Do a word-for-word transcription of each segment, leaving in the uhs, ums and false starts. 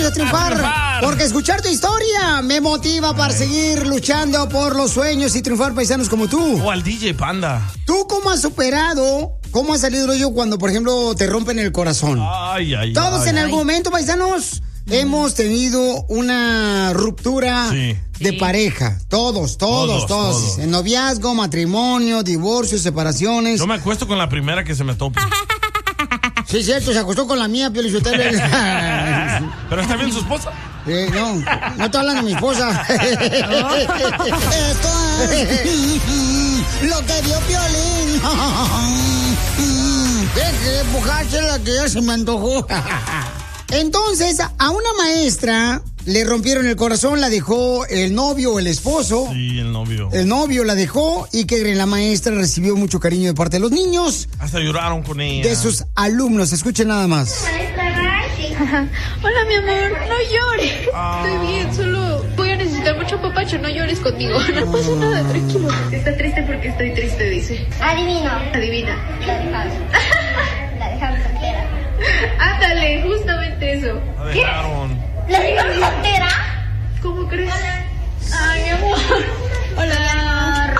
vamos a triunfar, a triunfar. Porque escuchar tu historia me motiva para seguir luchando por los sueños y triunfar, paisanos como tú. O al D J Panda. ¿Tú cómo has superado, cómo has salido yo cuando, por ejemplo, te rompen el corazón? Ay, ay, Todos ay, en ay. algún momento, paisanos, hemos tenido una ruptura Sí. de Sí. pareja. Todos, todos, Todos, todos. todos. En noviazgo, matrimonio, divorcio, separaciones. Yo me acuesto con la primera que se me tope. Sí, cierto, se acostó con la mía, Pio Lizotelo. ¿Pero está bien su esposa? Eh, no, no estoy hablando de mi esposa. Esto es lo que vio Piolín. Deje de empujarse la que ya se me antojó. Entonces, a una maestra le rompieron el corazón, la dejó el novio o el esposo. Sí, el novio. El novio la dejó y que la maestra recibió mucho cariño de parte de los niños, Hasta lloraron con ella. de sus alumnos. Escuchen nada más. Hola, mi amor, no llores. Ah. Estoy bien, solo voy a necesitar mucho papacho, no llores conmigo. No pasa nada, tranquilo. Está triste porque estoy triste, dice. Adivino. Adivina. La dejamos. La dejamos soltera. Ándale, justamente eso. La dejaron. ¿La dejamos soltera? ¿Cómo crees? Ay, mi amor. Hola.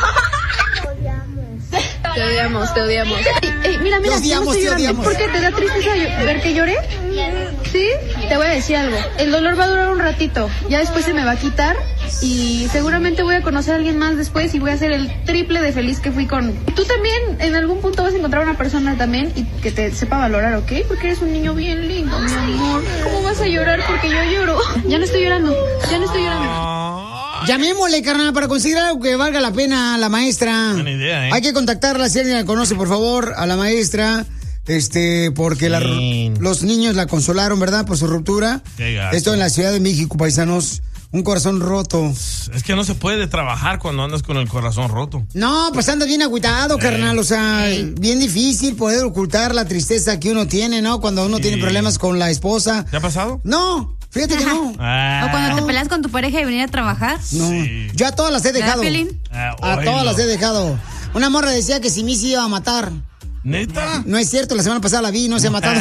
Te odiamos, te odiamos. Ey, ey, mira, mira, Te odiamos, ya no estoy te llorando. odiamos. ¿Por qué te da tristeza yo- ver que lloré? ¿Sí? Te voy a decir algo. El dolor va a durar un ratito. Ya después se me va a quitar. Y seguramente voy a conocer a alguien más después y voy a ser el triple de feliz que fui con... Tú también en algún punto vas a encontrar una persona también y que te sepa valorar, ¿ok? Porque eres un niño bien lindo, mi amor. ¿Cómo vas a llorar? Porque yo lloro. Ya no estoy llorando. Ya no estoy llorando. Ah, Llamémosle, carnal, para conseguir algo que valga la pena a la maestra. Buena idea, ¿eh? Hay que contactarla, si alguien la conoce, por favor, a la maestra. Este, porque la- Sí. los niños la consolaron, ¿verdad? Por su ruptura. Qué gacho. Esto en la Ciudad de México, paisanos. Un corazón roto. Es que no se puede trabajar cuando andas con el corazón roto. No, pues anda bien agüitado, carnal. O sea, bien difícil poder ocultar la tristeza que uno tiene, ¿no? Cuando uno Sí. tiene problemas con la esposa. ¿Te ha pasado? No, fíjate que no. Ah, O cuando te peleas con tu pareja y venir a trabajar. No, Sí. yo a todas las he dejado. Piolín? Ah, A oílo. todas las he dejado. Una morra decía que si mí se iba a matar. ¿Neta? No es cierto, la semana pasada la vi y no se ha matado.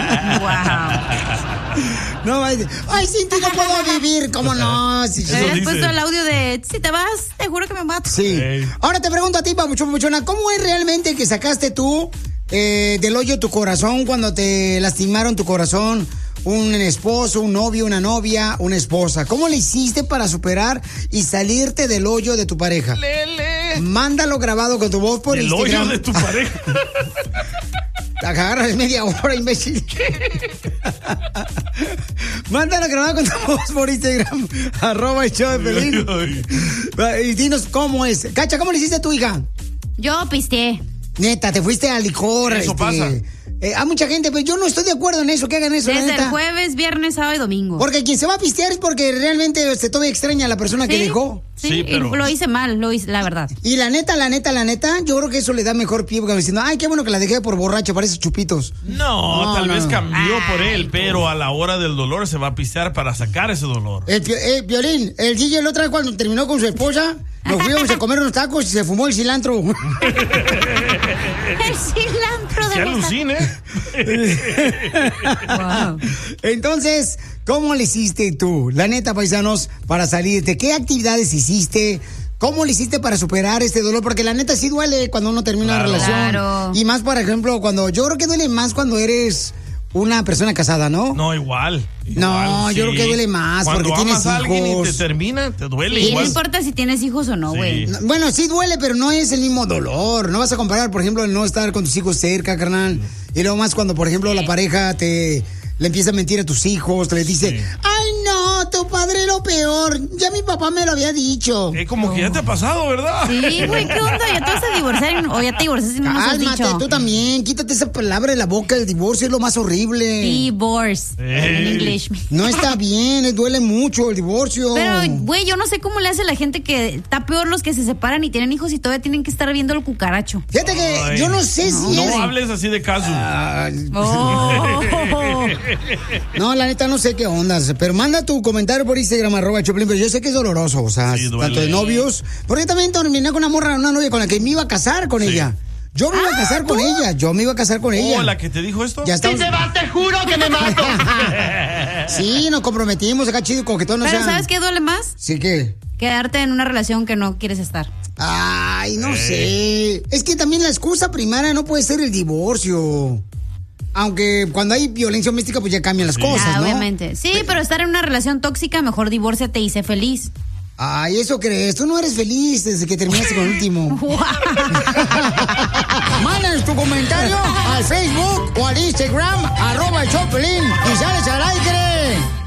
No, ay, ay, sin ti no puedo vivir, ¿cómo no? Si- Te Eso hubieras dice. puesto el audio de si te vas, te juro que me mato. Sí. Ey. Ahora te pregunto a ti, Papuchón Papuchona, ¿cómo es realmente que sacaste tú eh, del hoyo tu corazón cuando te lastimaron tu corazón? Un esposo, un novio, una novia, una esposa. ¿Cómo le hiciste para superar y salirte del hoyo de tu pareja? Lele. Mándalo grabado con tu voz por El Instagram. hoyo de tu pareja. Te agarras media hora, imbécil. Mándalo grabado con tu voz por Instagram. Arroba el show de Pelín. Y dinos cómo es. Cacha, ¿cómo le hiciste a tu hija? Yo pisteé. Neta, te fuiste al licor. Eso pasa. Eh, hay mucha gente, pero yo no estoy de acuerdo en eso, que hagan eso, la Desde neta. el jueves, viernes, sábado y domingo. Porque quien se va a pistear es porque realmente se todavía extraña a la persona que Sí, dejó. Sí, Sí, y pero- lo hice mal, lo hice, la verdad. Y la neta, la neta, la neta, yo creo que eso le da mejor pie porque diciendo, ay, qué bueno que la dejé por borracho, parece chupitos. No, No, tal no, vez no. cambió por Ay, él, pero a la hora del dolor se va a pistear para sacar ese dolor. El, pio- eh, Violín, el D J la otra vez cuando terminó con su esposa, nos fuimos a comer unos tacos y se fumó el cilantro. El cilantro Que de alucine. Wow. Entonces, ¿cómo le hiciste tú, la neta, paisanos, para salirte? ¿Qué actividades hiciste? ¿Cómo le hiciste para superar este dolor? Porque la neta sí duele cuando uno termina Claro. una relación. Claro. Y más, por ejemplo, cuando yo creo que duele más cuando eres una persona casada, ¿no? No, igual. No, igual, yo creo que duele más, Cuando porque amas tienes a alguien hijos. y te termina, te duele Y no igual. importa si tienes hijos o no, Sí. güey. No, Bueno, sí duele, pero no es el mismo dolor. No vas a comparar, por ejemplo, el no estar con tus hijos cerca, carnal. Y luego más cuando, por ejemplo, la pareja te le empieza a mentir a tus hijos, te le dice, Sí. ay no, tu padre es lo peor. Ya mi papá me lo había dicho. Eh, como que ya te ha pasado, ¿verdad? Sí, güey, ¿qué onda? ¿Ya te vas a divorciar o ya te divorciaste y no nos has Cálmate, dicho? tú también. Quítate esa palabra de la boca. El divorcio es lo más horrible. Divorce, en Ey. inglés. No está bien, duele mucho el divorcio. Pero, güey, yo no sé cómo le hace la gente que está peor los que se separan y tienen hijos y todavía tienen que estar viendo el cucaracho. Fíjate que Ay. yo no sé si No es- hables así de caso. Ay, Oh. no, la neta no sé qué onda, pero manda tu comentario por Instagram, arroba Choplin, pero yo sé que es doloroso, o sea, Sí, duele. tanto de novios, porque yo también terminé con una morra, una novia con la que me iba a casar con Sí. ella. Yo me iba a casar con ella, yo me iba a casar con ella. Oh, ¿la que te dijo esto? Ya estamos... vas, te juro que me mato. Sí, nos comprometimos acá, chido, coquetón. Pero o sea... ¿sabes qué duele más? Sí, ¿qué? Quedarte en una relación que no quieres estar. Ay, no sé. Es que también la excusa primaria no puede ser el divorcio. Aunque cuando hay violencia doméstica, pues ya cambian las Sí. cosas, Ah, ¿no? obviamente. Sí, pero estar en una relación tóxica, mejor divórciate y sé feliz. Ay, ¿eso crees? Tú no eres feliz desde que terminaste con el último. Mándanos tu comentario al Facebook o al Instagram, arroba el Choplin, y sales al aire.